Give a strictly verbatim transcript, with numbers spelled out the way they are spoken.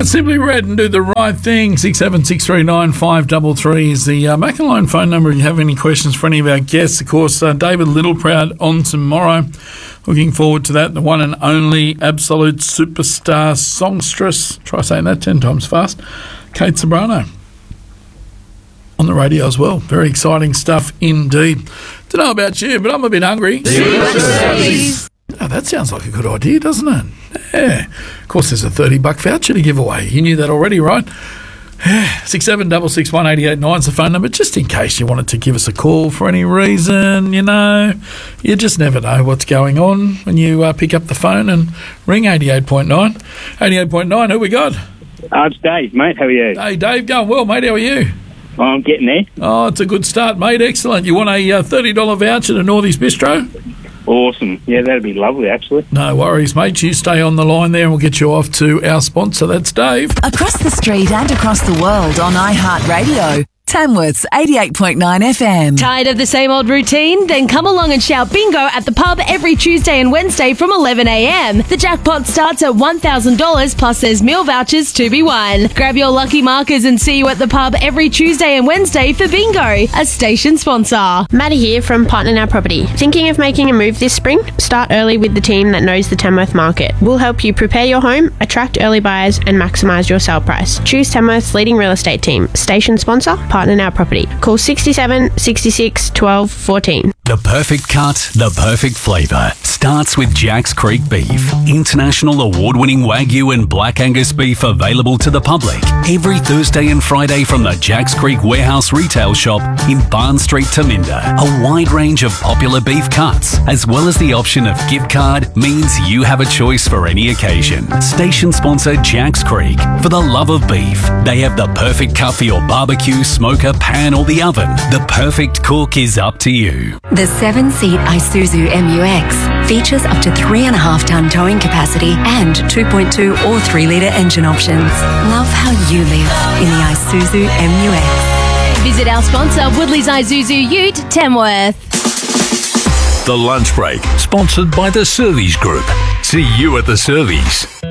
Simply Red and Do the Right Thing. six seven six three nine five three three is the uh, Macalone phone number if you have any questions for any of our guests. Of course, uh, David Littleproud on tomorrow. Looking forward to that. The one and only absolute superstar songstress. Try saying that ten times fast. Kate Ceberano on the radio as well. Very exciting stuff indeed. Don't know about you, but I'm a bit hungry. Oh, that sounds like a good idea, doesn't it? Yeah. Of course, there's a thirty buck voucher to give away. You knew that already, right? six seven six six one eight eight nine is the phone number, just in case you wanted to give us a call for any reason. You know, you just never know what's going on when you uh, pick up the phone and ring eighty-eight point nine. eighty-eight point nine, who we got? Uh, it's Dave, mate. How are you? Hey, Dave. Going well, mate. How are you? Oh, I'm getting there. Oh, it's a good start, mate. Excellent. You want a uh, thirty dollar voucher to Northy's Bistro? Awesome. Yeah, that'd be lovely, actually. No worries, mate. You stay on the line there and we'll get you off to our sponsor. That's Dave. Across the street and across the world on iHeartRadio. Tamworth's eighty-eight point nine F M. Tired of the same old routine? Then come along and shout bingo at the pub every Tuesday and Wednesday from eleven a m. The jackpot starts at one thousand dollars plus there's meal vouchers to be won. Grab your lucky markers and see you at the pub every Tuesday and Wednesday for bingo, a station sponsor. Maddie here from Partner Now Property. Thinking of making a move this spring? Start early with the team that knows the Tamworth market. We'll help you prepare your home, attract early buyers and maximise your sale price. Choose Tamworth's leading real estate team. Station sponsor, Partner Now Property. Call sixty-seven, sixty-six, twelve, fourteen. The perfect cut, the perfect flavour starts with Jack's Creek Beef. International award-winning Wagyu and Black Angus beef available to the public every Thursday and Friday from the Jack's Creek Warehouse retail shop in Barn Street, Taminda. A wide range of popular beef cuts, as well as the option of gift card, means you have a choice for any occasion. Station sponsor Jack's Creek. For the love of beef, they have the perfect cut for your barbecue, smoker, pan or the oven. The perfect cook is up to you. The seven-seat Isuzu M U X features up to three and a half ton towing capacity and two point two or three litre engine options. Love how you live in the Isuzu M U X. Visit our sponsor, Woodley's Isuzu Ute, Tamworth. The Lunch Break, sponsored by the Servies Group. See you at the Servies.